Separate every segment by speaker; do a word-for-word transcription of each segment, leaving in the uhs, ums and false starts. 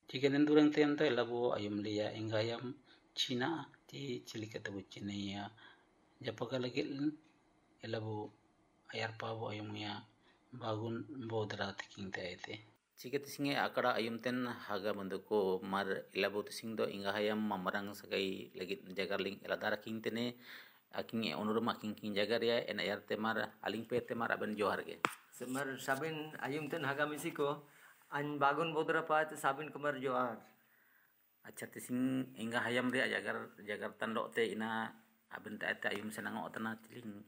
Speaker 1: Chicken durang tem ta labo ayum liya ingayam China ti cilikata bu Chinaya japakalagil elabo ayar pabo ayum ya bagun bodra tiking ta ete. Chiket singe akada ayum ten haga banduko mar ilabo sing do ingahayam mamarang sagai legit jagar ling eladara king tene aking onurum aking king jagar ya en ayar temar aling pe temar aben johar ge.
Speaker 2: Semar sabin ayum ten haga misiko an bagun bodra paat sabin kemar joar.
Speaker 1: Acha tising inga hayam ria jagar jagar tando te ina aben ta ta ayum senang otana tiling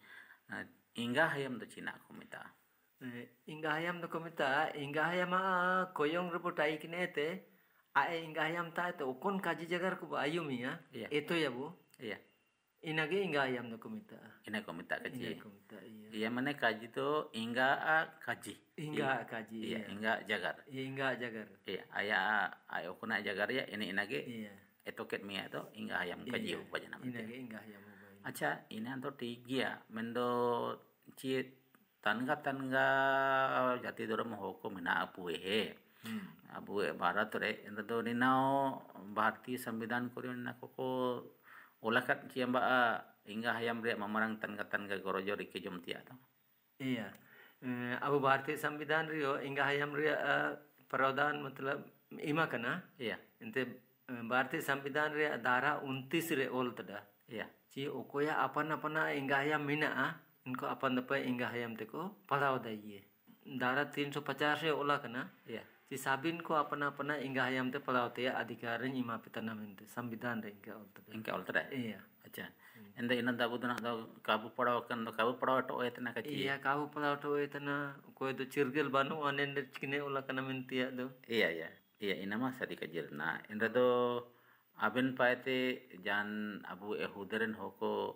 Speaker 1: inga hayam do Cina komita.
Speaker 2: Inga hayam do komita inga hayam a koyong rupo tai kinete ae inga hayam ta to ukon kaji jagar ku ayum ya.
Speaker 1: Iya.
Speaker 2: Itu ya Bu.
Speaker 1: Iya.
Speaker 2: Inage inga hayam do komita.
Speaker 1: Ina komita kaji.
Speaker 2: Ina komita iya.
Speaker 1: Iya mana kaji to inga a kaji.
Speaker 2: Inga kaji.
Speaker 1: Iya, inga jagar.
Speaker 2: Iya inga jagar.
Speaker 1: Iya, aya ayo kuna jagar ya ini inage.
Speaker 2: Iya.
Speaker 1: Etoket mia to inga hayam kaji
Speaker 2: Iya.
Speaker 1: upajana.
Speaker 2: Inage inga hayam.
Speaker 1: Acha ina to tigia mendo ci tangga tangga jati doram hoko mina apu he abu barat re ento do ninao bharti संविधान korio na koko olakat ciamba hingga hayam re mamarang tangga tangga gorojo rike jom tia to.
Speaker 2: Iya. Abu भारतीय संविधान रियो इंगा hayam रिया प्रावधान मतलब इमा कना.
Speaker 1: Iya.
Speaker 2: Ente भारतीय संविधान रिया धारा उनतीस रे ओल tada.
Speaker 1: Iya.
Speaker 2: Ci okoya apa-apa इंगा hayam mina a इनको अपन दपे इंगा hayam teko पढ़ाव दाइए. धारा तीन सौ पचास रे ओला कना.
Speaker 1: Iya.
Speaker 2: Ci sabin ko apa-apa इंगा hayam te पढ़ाव ते अधिकारण इमा पितना mente संविधान रे इंगा ओल tada.
Speaker 1: Inka oltra.
Speaker 2: Iya.
Speaker 1: Acha. Enda ina dabu dana do kabu padaw kan do kabu padaw to etna kaci.
Speaker 2: Iya kabu padaw to etna ko do cirgel banu anen cikine ola kana mentia do.
Speaker 1: Iya iya. Iya ina mah sadi kajirna. Enda do aben paete jan abu ehuderen hoko